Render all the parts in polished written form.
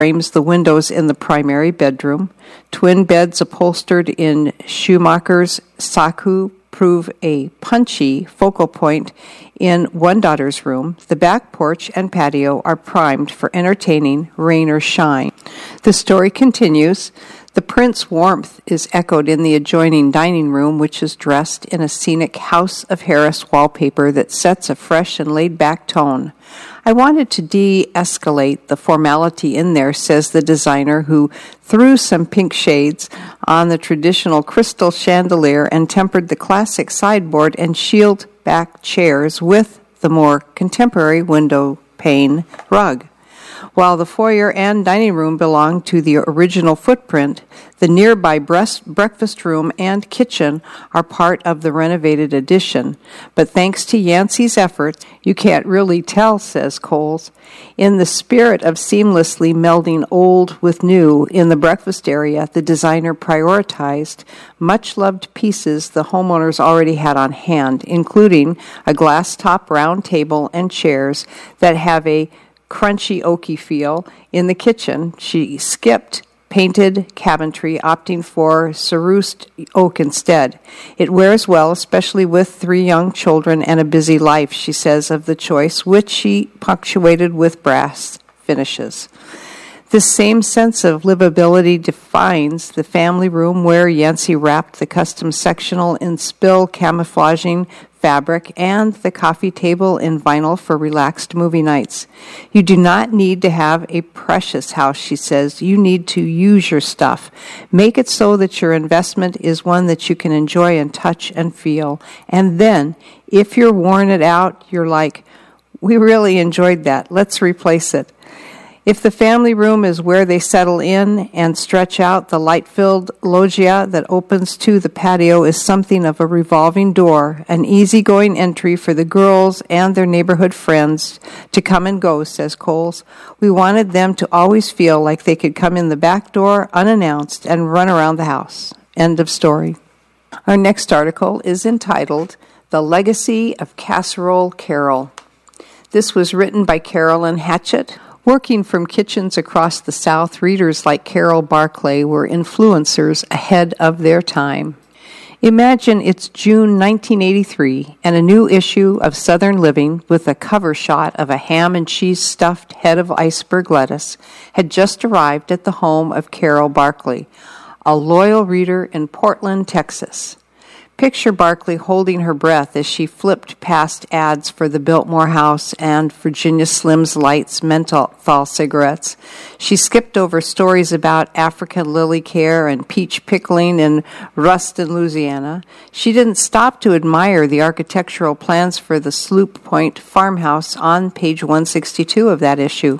frames the windows in the primary bedroom. Twin beds upholstered in Schumacher's Saku prove a punchy focal point in one daughter's room. The back porch and patio are primed for entertaining rain or shine. The story continues. The prince's warmth is echoed in the adjoining dining room, which is dressed in a scenic House of Harris wallpaper that sets a fresh and laid-back tone. I wanted to de-escalate the formality in there, says the designer, who threw some pink shades on the traditional crystal chandelier and tempered the classic sideboard and shield-back chairs with the more contemporary window pane rug. While the foyer and dining room belong to the original footprint, the nearby breakfast room and kitchen are part of the renovated addition. But thanks to Yancey's efforts, you can't really tell, says Coles. In the spirit of seamlessly melding old with new in the breakfast area, the designer prioritized much-loved pieces the homeowners already had on hand, including a glass-top round table and chairs that have a crunchy oaky feel. In the kitchen, she skipped painted cabinetry, opting for cerused oak instead. It wears well, especially with 3 young children and a busy life, she says of the choice, which she punctuated with brass finishes. This same sense of livability defines the family room where Yancey wrapped the custom sectional in spill camouflaging fabric and the coffee table in vinyl for relaxed movie nights. You do not need to have a precious house, she says. You need to use your stuff. Make it so that your investment is one that you can enjoy and touch and feel. And then, if you're worn it out, you're like, we really enjoyed that. Let's replace it. If the family room is where they settle in and stretch out, the light-filled loggia that opens to the patio is something of a revolving door, an easygoing entry for the girls and their neighborhood friends to come and go, says Coles. We wanted them to always feel like they could come in the back door unannounced and run around the house. End of story. Our next article is entitled, The Legacy of Casserole Carol. This was written by Carolyn Hatchett. Working from kitchens across the South, readers like Carol Barclay were influencers ahead of their time. Imagine it's June 1983 and a new issue of Southern Living with a cover shot of a ham and cheese stuffed head of iceberg lettuce had just arrived at the home of Carol Barclay, a loyal reader in Portland, Texas. Picture Barclay holding her breath as she flipped past ads for the Biltmore House and Virginia Slim's Lights menthol cigarettes. She skipped over stories about African lily care and peach pickling in Ruston, Louisiana. She didn't stop to admire the architectural plans for the Sloop Point farmhouse on page 162 of that issue.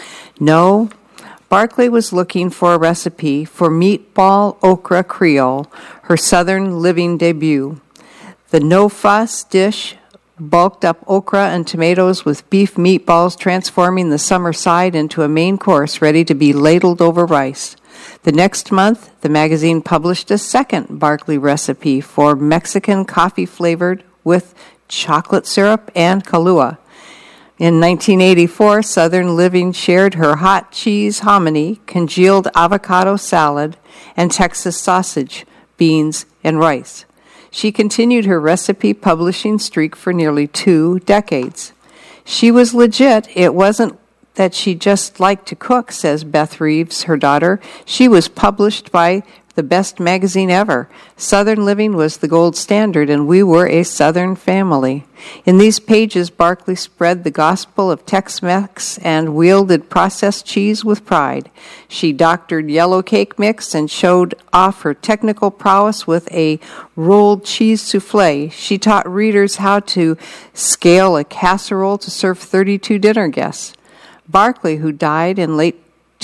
No, Barclay was looking for a recipe for meatball okra Creole, her Southern Living debut. The no-fuss dish bulked up okra and tomatoes with beef meatballs, transforming the summer side into a main course ready to be ladled over rice. The next month, the magazine published a second Barclay recipe for Mexican coffee flavored with chocolate syrup and Kahlua. In 1984, Southern Living shared her hot cheese hominy, congealed avocado salad, and Texas sausage, beans, and rice. She continued her recipe publishing streak for nearly 2 decades. She was legit. It wasn't that she just liked to cook, says Beth Reeves, her daughter. She was published by the best magazine ever. Southern Living was the gold standard, and we were a Southern family. In these pages, Barclay spread the gospel of Tex-Mex and wielded processed cheese with pride. She doctored yellow cake mix and showed off her technical prowess with a rolled cheese souffle. She taught readers how to scale a casserole to serve 32 dinner guests. Barclay, who died in late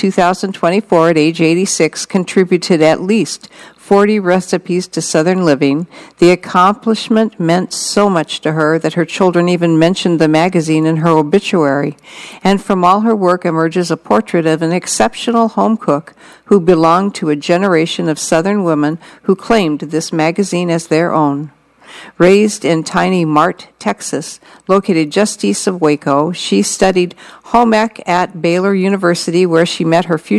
2024 at age 86, contributed at least 40 recipes to Southern Living. The accomplishment meant so much to her that her children even mentioned the magazine in her obituary. And from all her work emerges a portrait of an exceptional home cook who belonged to a generation of Southern women who claimed this magazine as their own. Raised in tiny Mart, Texas, located just east of Waco, she studied home ec at Baylor University, where she met her future